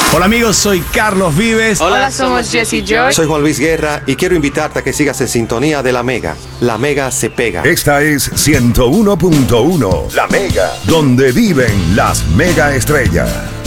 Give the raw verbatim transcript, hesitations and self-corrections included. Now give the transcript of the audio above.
Hola amigos, soy Carlos Vives. Hola, Hola somos Jesse George. Soy Juan Luis Guerra y quiero invitarte a que sigas en sintonía de La Mega. La Mega se pega. Esta es ciento uno punto uno. La Mega, donde viven las mega estrellas.